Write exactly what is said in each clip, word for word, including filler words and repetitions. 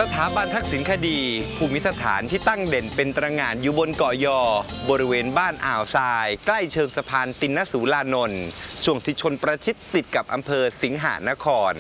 ถาบันทักษิณคดีภูมิสถานที่ตั้งเด่นเป็นตระหง่านอยู่บนเกาะยอบริเวณบ้านอ่าวทรายใกล้เชิงสะพานตินนสูลานนท์ช่วงที่ชนประชิดติดกับอำเภอสิงหานคร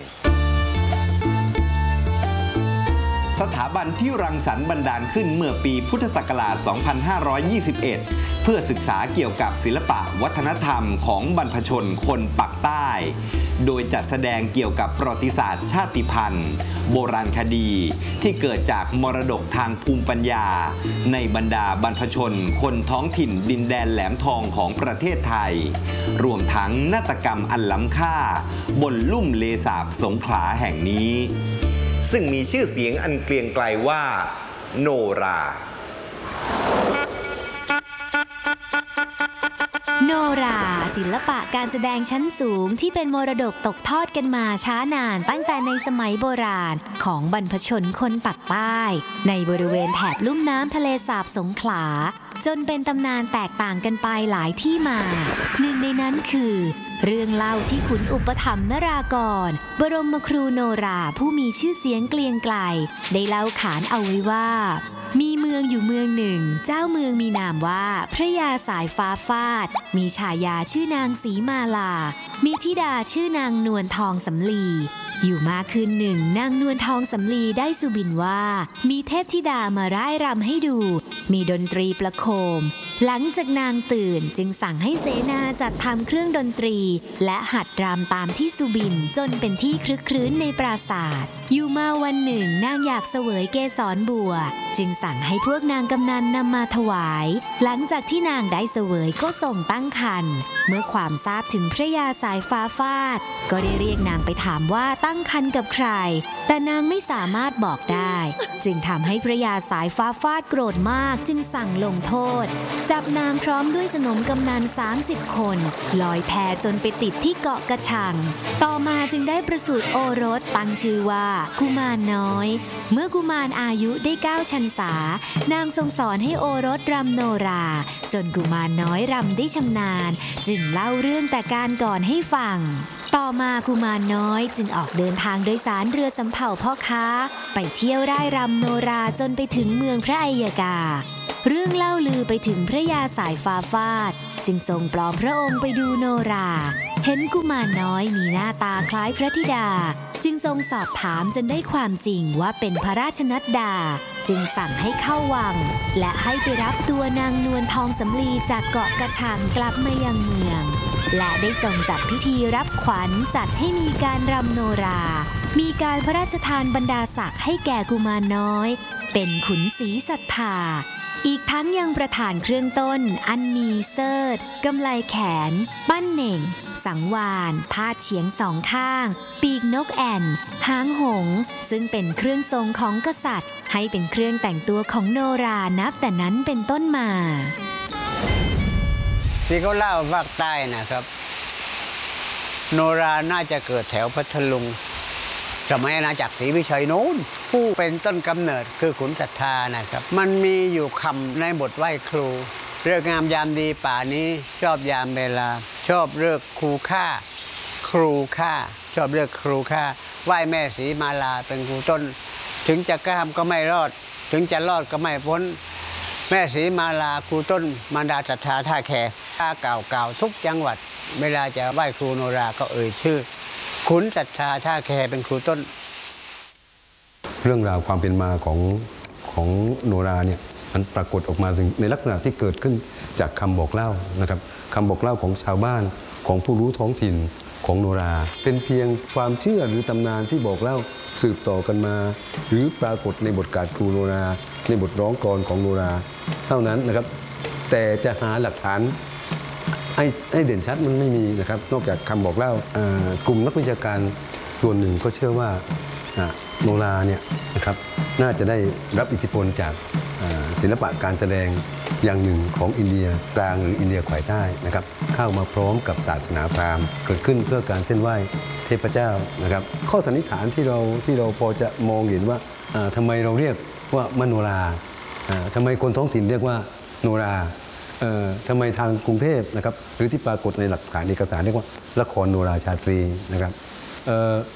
สถาบันที่รังสรรค์บันดาลขึ้นเมื่อปีพุทธศักราช สองพันห้าร้อยยี่สิบเอ็ด เพื่อศึกษาเกี่ยวกับศิลปะวัฒนธรรมของบรรพชนคนปักใต้โดยจัดแสดงเกี่ยวกับประวัติศาสตร์ชาติพันธุ์โบราณคดีที่เกิดจากมรดกทางภูมิปัญญาในบรรดาบรรพชนคนท้องถิ่นดินแดนแหลมทองของประเทศไทยรวมทั้งนาฏกรรมอันล้ำค่าบนลุ่มเลสาบสงขลาแห่งนี้ซึ่งมีชื่อเสียงอันเกรียงไกรว่าโนราโนราศิลปะการแสดงชั้นสูงที่เป็นมรดกตกทอดกันมาช้านานตั้งแต่ในสมัยโบราณของบรรพชนคนปักใต้ในบริเวณแถบลุ่มน้ำทะเลสาบสงขลาจนเป็นตำนานแตกต่างกันไปหลายที่มาหนึ่งในนั้นคือเรื่องเล่าที่ขุนอุปถัมภ์นรากรบรมครูโนราผู้มีชื่อเสียงเกรียงไกรได้เล่าขานเอาไว้ว่ามีเมืองอยู่เมืองหนึ่งเจ้าเมืองมีนามว่าพระยาสายฟ้าฟาดมีฉายาชื่อนางศรีมาลามีธิดาชื่อนางนวลทองสำลีอยู่มาคืนหนึ่งนางนวลทองสำลีได้สุบินว่ามีเทพธิดามาร่ายรำให้ดูมีดนตรีประโคมหลังจากนางตื่นจึงสั่งให้เสนาจัดทำเครื่องดนตรีและหัดรำตามที่สุบินจนเป็นที่คลึกครื้นในปราสาทอยู่มาวันหนึ่งนางอยากเสวยเกสรบัวจึงสั่งให้พวกนางกำนันนำมาถวายหลังจากที่นางได้เสวยก็ส่งตั้งครรภ์เมื่อความทราบถึงพระยาสายฟ้าฟาดก็ได้เรียกนางไปถามว่าตั้งครรภ์กับใครแต่นางไม่สามารถบอกได้จึงทำให้พระยาสายฟ้าฟาดโกรธมากจึงสั่งลงโทษจับนางพร้อมด้วยสนมกำนันสามสิบคนลอยแพจนไปติดที่เกาะกระชังต่อมาจึงได้ประสูติโอรสตั้งชื่อว่ากุมารน้อยเมื่อกุมารอายุได้เก้าพรรษานางทรงสอนให้โอรสรำโนราจนกุมารน้อยรำได้ชำนาญจึงเล่าเรื่องแต่การก่อนให้ฟังต่อมากุมารน้อยจึงออกเดินทางโดยสารเรือสำเภาพ่อค้าไปเที่ยวร่ายรำโนราจนไปถึงเมืองพระอัยกาเรื่องเล่าลือไปถึงพระยาสายฟ้าฟาดจึงทรงปลอมพระองค์ไปดูโนราเห็นกุมารน้อยมีหน้าตาคล้ายพระธิดาจึงทรงสอบถามจนได้ความจริงว่าเป็นพระราชนัดดาจึงสั่งให้เข้าวังและให้ไปรับตัวนางนวลทองสำลีจากเกาะกระชังกลับมายังเมืองและได้ทรงจัดพิธีรับขวัญจัดให้มีการรำโนรามีการพระราชทานบรรดาศักดิ์ให้แก่กุมารน้อยเป็นขุนศรีศรัทธาอีกทั้งยังประทานเครื่องต้นอันมีเสิร์ธกำไลแขนปั้นเหน่งสังวานพาดเฉียงสองข้างปีกนกแอ่นหางหงส์ซึ่งเป็นเครื่องทรงของกษัตริย์ให้เป็นเครื่องแต่งตัวของโนรานับแต่นั้นเป็นต้นมาที่เขาเล่าภาคใต้นะครับโนราน่าจะเกิดแถวพัทลุงสมัยอาณาจักรศรีวิชัยโน้นผู้เป็นต้นกำเนิดคือขุนศรัทธานะครับมันมีอยู่คำในบทไหว้ครูเลิกงามยามดีป่านี้ชอบยามเวลาชอบเลิกครูค่าครูค่าชอบเลิกครูค่าไหว้แม่ศรีมาลาเป็นครูต้นถึงจะกล้ามก็ไม่รอดถึงจะรอดก็ไม่พ้นแม่ศรีมาลาครูต้นมารดาศรัทธาท่าแขกท่าเก่าเก่าทุกจังหวัดเวลาจะไหว้ครูโนราก็เอ่ยชื่อขุนศรัทธาท่าแขเป็นครูต้นเรื่องราวความเป็นมาของของโนราเนี่ยมันปรากฏออกมาในลักษณะที่เกิดขึ้นจากคำบอกเล่านะครับคำบอกเล่าของชาวบ้านของผู้รู้ท้องถิ่นของโนราเป็นเพียงความเชื่อหรือตำนานที่บอกเล่าสืบต่อกันมาหรือปรากฏในบทกาฬครูโนราในบทร้องกลอนของโนราเท่านั้นนะครับแต่จะหาหลักฐานให้ให้เด่นชัดมันไม่มีนะครับนอกจากคำบอกเล่ากลุ่มนักวิชาการส่วนหนึ่งก็เชื่อว่าโนราเนี่ยนะครับน่าจะได้รับอิทธิพลจากศิลปะการแสดงอย่างหนึ่งของอินเดียกลางหรืออินเดียแขวใต้นะครับเข้ามาพร้อมกับศาสนาพราหมณ์เกิดขึ้นเพื่อการเส้นไหว้เทพเจ้านะครับข้อสันนิษฐานที่เราที่เราพอจะมองเห็นว่าทำไมเราเรียกว่ามโนราทำไมคนท้องถิ่นเรียกว่าโนราทำไมทางกรุงเทพนะครับหรือที่ปรากฏในหลักฐานเอกสารเรียกว่าละครโนราชาตรีนะครับค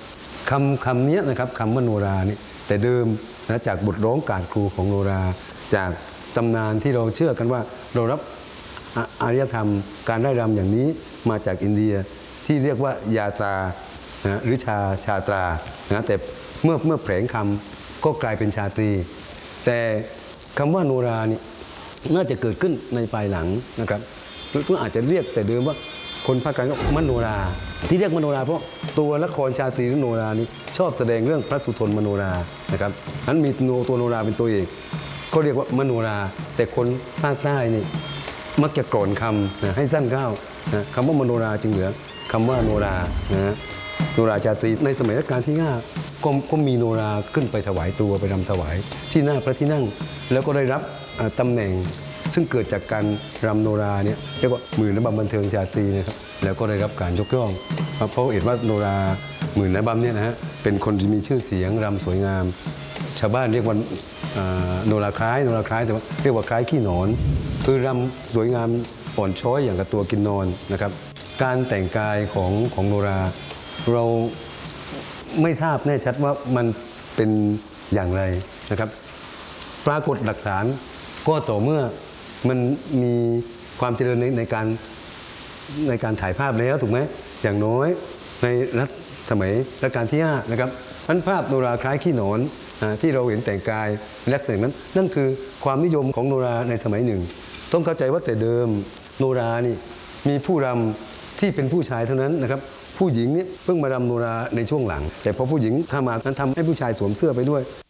คำคำนี้นะครับคำว่าโนราเนี่ยแต่เดิมนะจากบทร้องการครูของโนราจากตำนานที่เราเชื่อกันว่าเรารับอารยธรรมการไร่รำอย่างนี้มาจากอินเดียที่เรียกว่ายาตรานะหรือชาชาตรานะแต่เมื่อเมื่อแผลงคำก็กลายเป็นชาตรี แต่คำว่าโนรานี่น่าจะเกิดขึ้นในภายหลังนะครับหรืออาจจะเรียกแต่เดิมว่าคนภาคกลางก็มโนราที่เรียกมโนราเพราะตัวละครชาตรีหรือโนรานี้ชอบแสดงเรื่องพระสุทนมโนรานะครับนั้นมีโนตัวโนราเป็นตัวเอกก็เรียกว่ามโนราแต่คนภาคใต้นี่มักจะกร่อนคำนะให้สั้นเข้านะคำว่ามโนราจึงเหลือคำว่าโนรานะโนราชาตรีในสมัยรัชกาลที่ห้าก็ก็มีโนราขึ้นไปถวายตัวไปรำถวายที่หน้าพระที่นั่งแล้วก็ได้รับตำแหน่งซึ่งเกิดจากการรำโนราเนี่ยเรียกว่าหมื่นระบำบันเทิงชาตรีนะครับแล้วก็ได้รับการยกย่องเพราะเห็นว่าโนราหมื่นระบำเนี่ยนะฮะเป็นคนที่มีชื่อเสียงรำสวยงามชาวบ้านเรียกว่าโนราคล้ายโนราคล้ายแต่ว่าเรียกว่าคล้ายขี้หนอนคือรำสวยงามอ่อนช้อยอย่างกับตัวกินนอนนะครับการแต่งกายของของโนราเราไม่ทราบแน่ชัดว่ามันเป็นอย่างไรนะครับปรากฏหลักฐานก็ต่อเมื่อมันมีความเจริญในในการในการถ่ายภาพแล้วถูกไหมอย่างน้อยในรัชสมัยรัชกาลที่ห้านะครับอันภาพโนราคล้ายขี้หนอนที่เราเห็นแต่งกายลักษณะนั้นนั่นคือความนิยมของโนราในสมัยหนึ่งต้องเข้าใจว่าแต่เดิมโนรานี่มีผู้รำที่เป็นผู้ชายเท่านั้นนะครับผู้หญิงเนี่ยเพิ่งมารำโนราในช่วงหลังแต่พอผู้หญิงถ้ามานั้นทำให้ผู้ชายสวมเสื้อไปด้วย